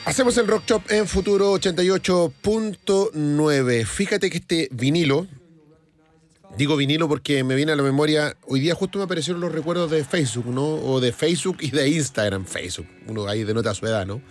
Hacemos el Rock Shop en Futuro 88.9. Fíjate que este vinilo, digo vinilo porque me viene a la memoria, hoy día justo me aparecieron los recuerdos de Facebook, ¿no? O de Facebook y de Instagram. Facebook, uno ahí denota su edad, ¿no?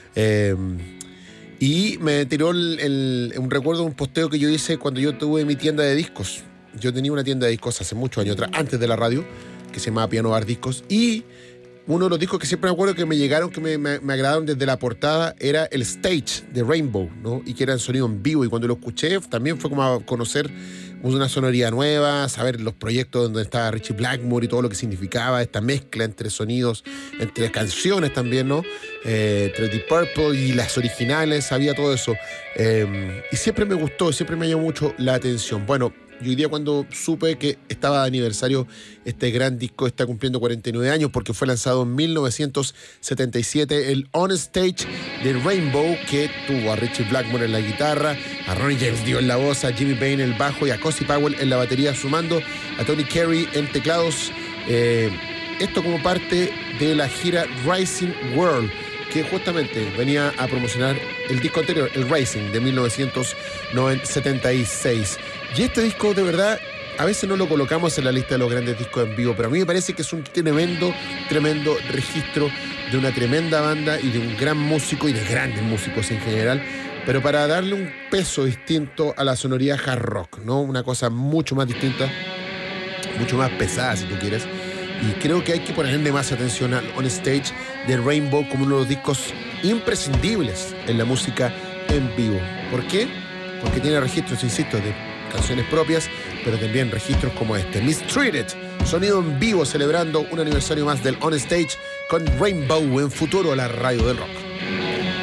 Y me tiró un recuerdo de un posteo que yo hice cuando yo tuve mi tienda de discos. Yo tenía una tienda de discos hace muchos años atrás, antes de la radio, que se llamaba Piano Bar Discos, y uno de los discos que siempre me acuerdo que me llegaron, que me agradaron desde la portada, era el Stage de Rainbow, ¿no? Y que era en sonido en vivo. Y cuando lo escuché, también fue como a conocer una sonoridad nueva, saber los proyectos donde estaba Richie Blackmore y todo lo que significaba esta mezcla entre sonidos, entre canciones también, ¿no? Entre Deep Purple y las originales, había todo eso. Y siempre me gustó, siempre me llamó mucho la atención. Bueno, y hoy día cuando supe que estaba de aniversario, este gran disco está cumpliendo 49 años porque fue lanzado en 1977, el On Stage de Rainbow, que tuvo a Richie Blackmore en la guitarra, a Ronnie James Dio en la voz, a Jimmy Bain en el bajo y a Cozy Powell en la batería, sumando a Tony Carey en teclados. Esto como parte de la gira Rising World, que justamente venía a promocionar el disco anterior, el Rising, de 1976. Y este disco, de verdad, a veces no lo colocamos en la lista de los grandes discos en vivo, pero a mí me parece que es un tremendo registro de una tremenda banda y de un gran músico y de grandes músicos en general, pero para darle un peso distinto a la sonoridad hard rock, ¿no? Una cosa mucho más distinta, mucho más pesada, si tú quieres. Y creo que hay que ponerle más atención al On Stage de Rainbow como uno de los discos imprescindibles en la música en vivo. ¿Por qué? Porque tiene registros, insisto, de canciones propias, pero también registros como este, Mistreated, sonido en vivo celebrando un aniversario más del On Stage con Rainbow en Futuro, la radio del rock.